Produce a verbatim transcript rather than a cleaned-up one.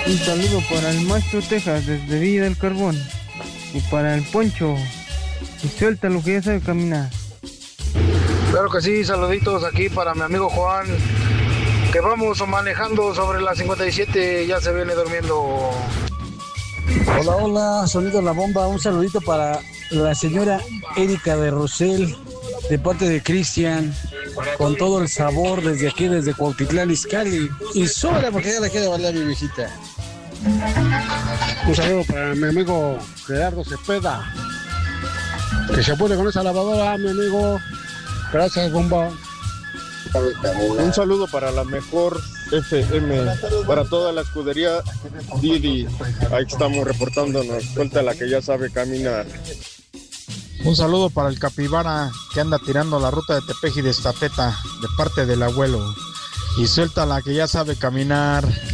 Un saludo para el Maestro Texas desde Villa del Carbón. Y para el Poncho. Y suelta lo que ya sabe caminar. Claro que sí, saluditos aquí para mi amigo Juan. Que vamos manejando sobre la cincuenta y siete, ya se viene durmiendo. Hola, hola, sonido La Bomba. Un saludito para la señora Erika de Rosel, de parte de Cristian, con todo el sabor desde aquí, desde Cuautitlán Izcalli. Y sobra porque ya la quiere bailar mi visita. Un saludo para mi amigo Gerardo Cepeda. Que se puede con esa lavadora, mi amigo. Gracias, Bomba. Un saludo para la mejor F M, para toda la escudería Didi. Ahí estamos reportándonos. Suelta la que ya sabe caminar. Un saludo para el capibara que anda tirando la ruta de Tepeji de Estafeta, de parte del abuelo. Y suelta la que ya sabe caminar.